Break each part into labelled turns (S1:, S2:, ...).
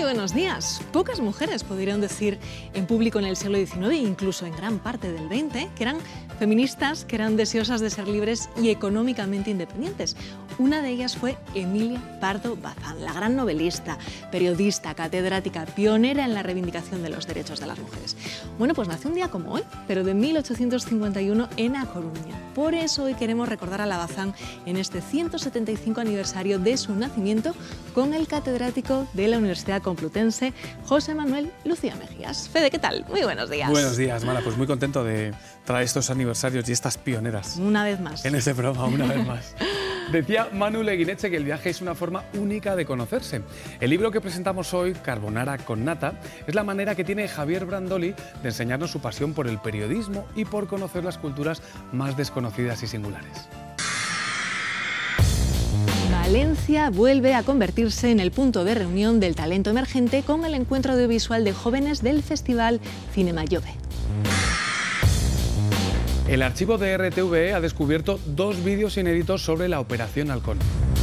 S1: buenos días. Pocas mujeres pudieron decir en público en el siglo XIX e incluso en gran parte del XX que eran feministas, que eran deseosas de ser libres y económicamente independientes. Una de ellas fue Emilia Pardo Bazán, la gran novelista, periodista, catedrática, pionera en la reivindicación de los derechos de las mujeres. Bueno, pues nació un día como hoy, pero de 1851 en A Coruña. Por eso hoy queremos recordar a la Bazán en este 175 aniversario de su nacimiento con el catedrático de la Universidad Complutense, José Manuel Lucía Mejías. Fede, ¿qué tal? Muy buenos días.
S2: Buenos días, Mara. Pues muy contento de traer estos aniversarios y estas pioneras.
S1: Una vez más.
S2: En este programa, una vez más. Decía Manu Leguineche que el viaje es una forma única de conocerse. El libro que presentamos hoy, Carbonara con nata, es la manera que tiene Javier Brandoli de enseñarnos su pasión por el periodismo y por conocer las culturas más desconocidas y singulares.
S1: Valencia vuelve a convertirse en el punto de reunión del talento emergente con el encuentro audiovisual de jóvenes del Festival Cinema Jove.
S2: El archivo de RTVE ha descubierto 2 vídeos inéditos sobre la Operación Halcón.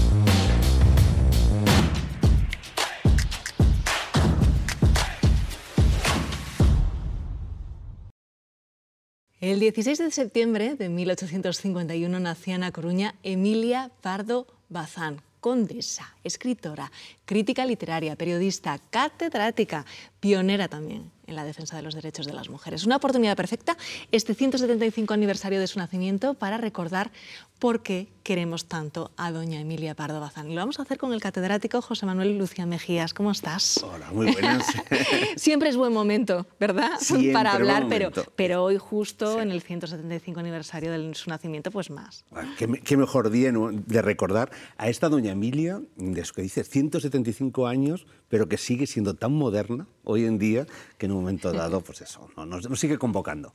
S1: El 16 de septiembre de 1851 nacía en A Coruña Emilia Pardo Bazán, condesa, escritora, crítica literaria, periodista, catedrática, pionera también en la defensa de los derechos de las mujeres. Una oportunidad perfecta, este 175 aniversario de su nacimiento, para recordar por qué queremos tanto a doña Emilia Pardo Bazán. Y lo vamos a hacer con el catedrático José Manuel Lucía Mejías. ¿Cómo estás?
S3: Hola, muy buenas.
S1: Siempre es buen momento, ¿verdad?
S3: Siempre
S1: para hablar,
S3: buen
S1: pero hoy justo
S3: sí,
S1: en el 175 aniversario de su nacimiento, pues más.
S3: Bueno, qué mejor día de recordar a esta doña Emilia, de eso que dice 175 años, pero que sigue siendo tan moderna hoy en día que en un momento dado, pues eso, nos sigue convocando.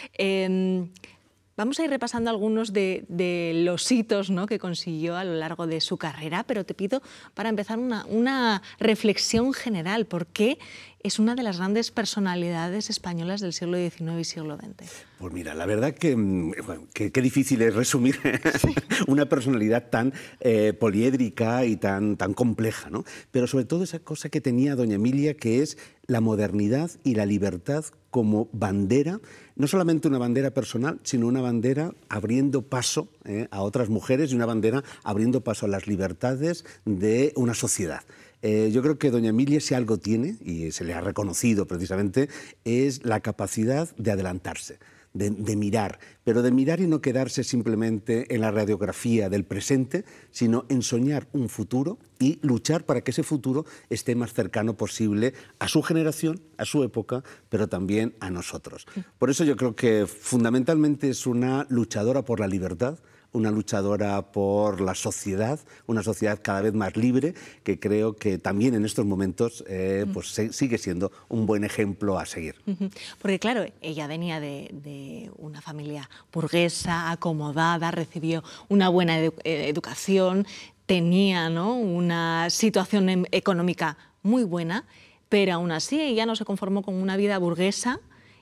S1: Vamos a ir repasando algunos de los hitos, ¿no?, que consiguió a lo largo de su carrera, pero te pido para empezar una reflexión general. ¿Por qué es una de las grandes personalidades españolas del siglo XIX y siglo XX?
S3: Pues mira, la verdad que difícil es resumir una personalidad tan poliédrica y tan compleja, ¿no? Pero sobre todo esa cosa que tenía doña Emilia, que es la modernidad y la libertad como bandera, no solamente una bandera personal, sino una bandera abriendo paso a otras mujeres y una bandera abriendo paso a las libertades de una sociedad. Yo creo que doña Emilia, si algo tiene, y se le ha reconocido precisamente, es la capacidad de adelantarse, de mirar, pero de mirar y no quedarse simplemente en la radiografía del presente, sino en soñar un futuro y luchar para que ese futuro esté más cercano posible a su generación, a su época, pero también a nosotros. Por eso yo creo que fundamentalmente es una luchadora por la libertad, una luchadora por la sociedad, una sociedad cada vez más libre, que creo que también en estos momentos pues sigue siendo un buen ejemplo a seguir.
S1: Porque claro, ella venía de una familia burguesa, acomodada, recibió una buena educación, tenía, ¿no?, una situación económica muy buena, pero aún así ella no se conformó con una vida burguesa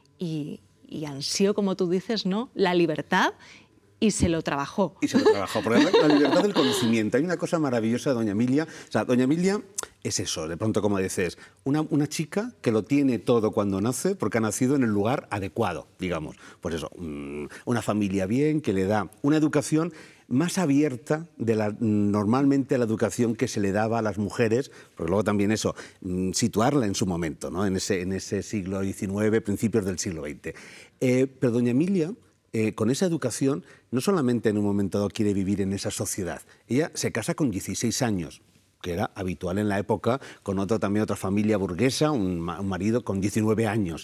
S1: y ansió, como tú dices, ¿no?, la libertad. Y se lo trabajó.
S3: Y se lo trabajó, porque la libertad del conocimiento. Hay una cosa maravillosa de doña Emilia. O sea, doña Emilia es eso, de pronto, como dices, una chica que lo tiene todo cuando nace, porque ha nacido en el lugar adecuado, digamos. Pues eso, una familia bien, que le da una educación más abierta de normalmente la educación que se le daba a las mujeres, porque luego también eso, situarla en su momento, ¿no?, en ese siglo XIX, principios del siglo XX. Pero doña Emilia, con esa educación, no solamente en un momento dado quiere vivir en esa sociedad. Ella se casa con 16 años, que era habitual en la época, con también otra familia burguesa, un marido con 19 años.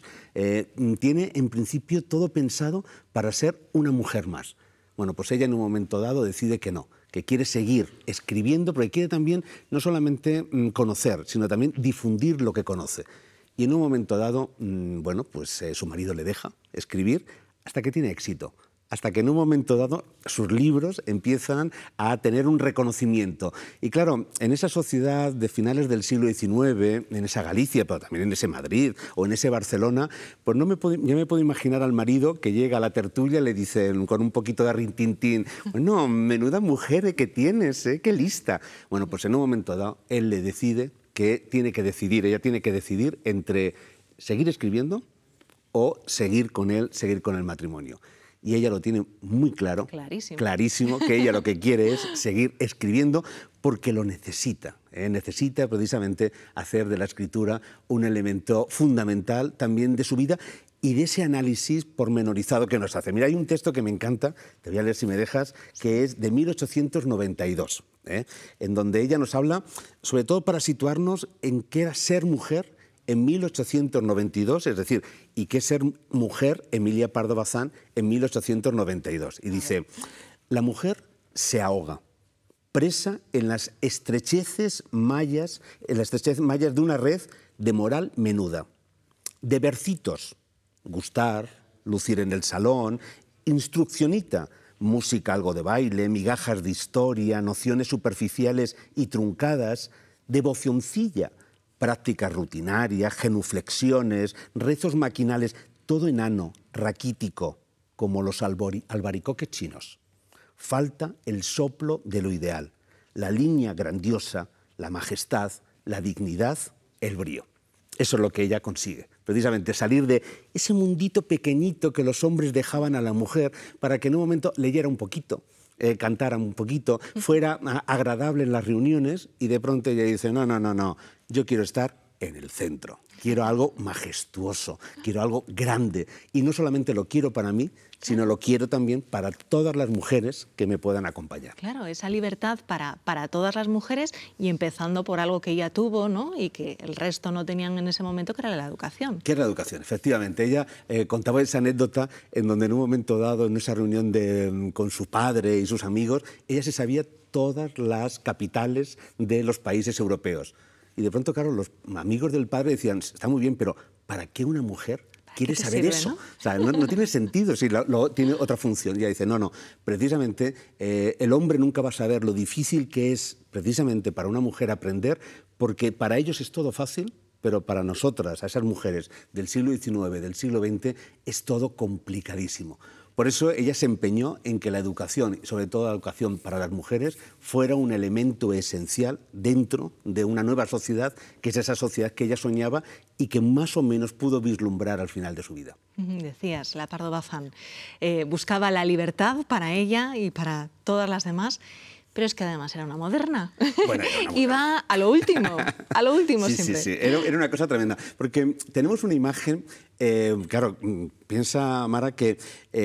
S3: Tiene, en principio, todo pensado para ser una mujer más. Bueno, pues ella en un momento dado decide que no, que quiere seguir escribiendo, porque quiere también no solamente conocer, sino también difundir lo que conoce. Y en un momento dado, bueno, pues su marido le deja escribir, hasta que tiene éxito, hasta que en un momento dado sus libros empiezan a tener un reconocimiento. Y claro, en esa sociedad de finales del siglo XIX, en esa Galicia, pero también en ese Madrid o en ese Barcelona, pues ya me puedo imaginar al marido que llega a la tertulia y le dicen con un poquito de rintintín, bueno, menuda mujer que tienes, qué lista. Bueno, pues en un momento dado él le decide que tiene que decidir, ella tiene que decidir entre seguir escribiendo o seguir con él, seguir con el matrimonio. Y ella lo tiene muy claro, clarísimo, que ella lo que quiere es seguir escribiendo porque lo necesita. Necesita precisamente hacer de la escritura un elemento fundamental también de su vida y de ese análisis pormenorizado que nos hace. Mira, hay un texto que me encanta, te voy a leer si me dejas, que es de 1892, en donde ella nos habla, sobre todo para situarnos en qué era ser mujer en 1892, es decir, y qué ser mujer Emilia Pardo Bazán en 1892. Y dice, la mujer se ahoga, presa en las estrecheces mallas de una red de moral menuda, de versitos, gustar, lucir en el salón, instruccionita, música algo de baile, migajas de historia, nociones superficiales y truncadas, devocioncilla, prácticas rutinarias, genuflexiones, rezos maquinales, todo enano, raquítico, como los albaricoques chinos. Falta el soplo de lo ideal, la línea grandiosa, la majestad, la dignidad, el brío. Eso es lo que ella consigue, precisamente salir de ese mundito pequeñito que los hombres dejaban a la mujer para que en un momento leyera un poquito, cantara un poquito, fuera agradable en las reuniones y de pronto ella dice, no, yo quiero estar en el centro, quiero algo majestuoso, quiero algo grande y no solamente lo quiero para mí, sino lo quiero también para todas las mujeres que me puedan acompañar.
S1: Claro, esa libertad para todas las mujeres y empezando por algo que ella tuvo, ¿no? Y que el resto no tenían en ese momento, que era la educación.
S3: ¿Qué era la educación? Efectivamente, ella contaba esa anécdota en donde en un momento dado, en esa reunión con su padre y sus amigos, ella se sabía todas las capitales de los países europeos. Y de pronto, claro, los amigos del padre decían, está muy bien, pero ¿para qué una mujer quiere saber eso? ¿No? O sea, no tiene sentido si tiene otra función. Y ella dice, no, precisamente el hombre nunca va a saber lo difícil que es precisamente para una mujer aprender, porque para ellos es todo fácil, pero para nosotras, a esas mujeres del siglo XIX, del siglo XX, es todo complicadísimo. Por eso ella se empeñó en que la educación, y sobre todo la educación para las mujeres, fuera un elemento esencial dentro de una nueva sociedad, que es esa sociedad que ella soñaba y que más o menos pudo vislumbrar al final de su vida.
S1: Decías, la Pardo Bazán buscaba la libertad para ella y para todas las demás, pero es que además era una moderna.
S3: Bueno,
S1: iba a lo último
S3: sí,
S1: siempre.
S3: Sí, era una cosa tremenda, porque tenemos una imagen, claro, piensa Mara que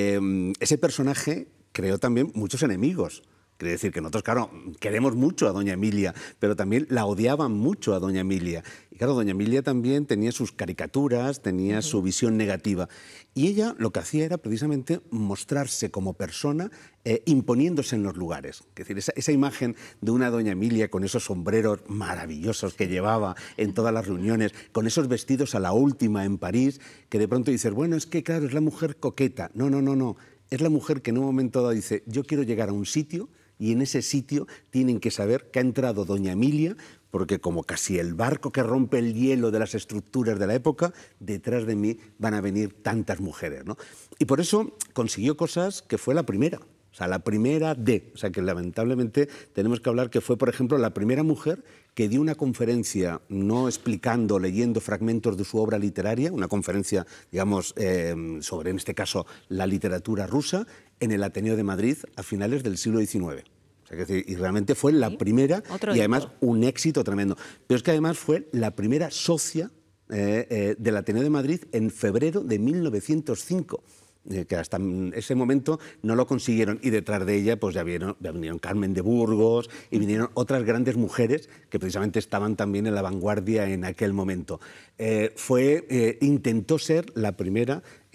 S3: ese personaje creó también muchos enemigos. Quiere decir que nosotros, claro, queremos mucho a doña Emilia, pero también la odiaban mucho a doña Emilia. Y claro, doña Emilia también tenía sus caricaturas, tenía su visión negativa. Y ella lo que hacía era precisamente mostrarse como persona imponiéndose en los lugares. Es decir, esa imagen de una doña Emilia con esos sombreros maravillosos que llevaba en todas las reuniones, con esos vestidos a la última en París, que de pronto dices, bueno, es que claro, es la mujer coqueta. No. Es la mujer que en un momento dado dice, yo quiero llegar a un sitio y en ese sitio tienen que saber que ha entrado doña Emilia, porque como casi el barco que rompe el hielo de las estructuras de la época, detrás de mí van a venir tantas mujeres, ¿no? Y por eso consiguió cosas que fue la primera, o sea, la primera o sea, que lamentablemente tenemos que hablar que fue, por ejemplo, la primera mujer que dio una conferencia, no explicando, leyendo fragmentos de su obra literaria, una conferencia, digamos, sobre, en este caso, la literatura rusa, en el Ateneo de Madrid a finales del siglo XIX. O sea, y realmente fue la primera y además un éxito tremendo. Pero es que además fue la primera socia del Ateneo de Madrid en febrero de 1905. Que hasta ese momento no lo consiguieron y detrás de ella pues ya vinieron Carmen de Burgos y vinieron otras grandes mujeres que precisamente estaban también en la vanguardia en aquel momento. Intentó ser la primera